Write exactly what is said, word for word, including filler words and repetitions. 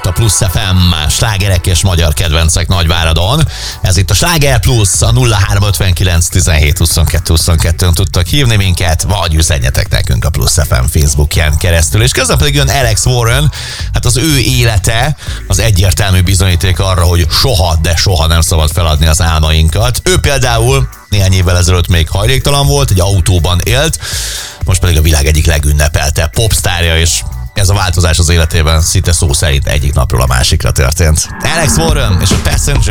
itt a Plusz ef em, slágerek és magyar kedvencek Nagyváradon. Ez itt a Sláger Plusz, a nulla három ötvenkilenc tizenhét huszonkettő huszonkettőn tudtak hívni minket, vagy üzenjetek nekünk a Plusz ef em Facebookján keresztül. És közben pedig jön Alex Warren, hát az ő élete az egyértelmű bizonyíték arra, hogy soha, de soha nem szabad feladni az álmainkat. Ő például néhány évvel ezelőtt még hajléktalan volt, egy autóban élt, most pedig a világ egyik legünnepelte popstárja, és ez a változás az életében szinte szó szerint egyik napról a másikra történt. Alex Warren és a Passenger.